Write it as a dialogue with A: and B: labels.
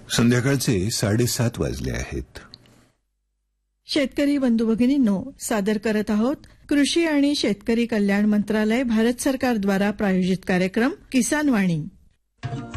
A: संध्याकाळचे 7:30 वाजले आहेत.
B: शेतकरी बंधू भगिनींनो, सादर करत आहोत कृषी आणि शेतकरी कल्याण मंत्रालय भारत सरकार द्वारा प्रायोजित कार्यक्रम किसान वाणी.